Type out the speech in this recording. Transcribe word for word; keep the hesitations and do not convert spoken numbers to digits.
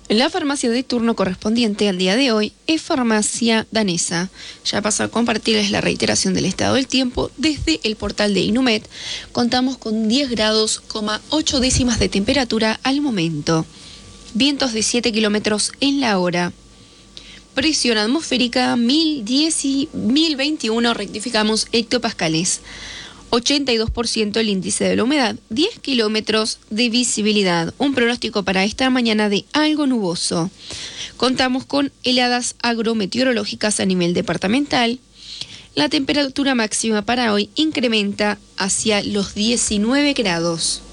La farmacia de turno correspondiente al día de hoy es Farmacia Danesa. Ya paso a compartirles la reiteración del estado del tiempo desde el portal de Inumet. Contamos con diez grados, ocho décimas de temperatura al momento. Vientos de siete kilómetros en la hora. Presión atmosférica mil diez y mil veintiuno, rectificamos, hectopascales. ochenta y dos por ciento el índice de la humedad, diez kilómetros de visibilidad. Un pronóstico para esta mañana de algo nuboso. Contamos con heladas agrometeorológicas a nivel departamental. La temperatura máxima para hoy incrementa hacia los diecinueve grados.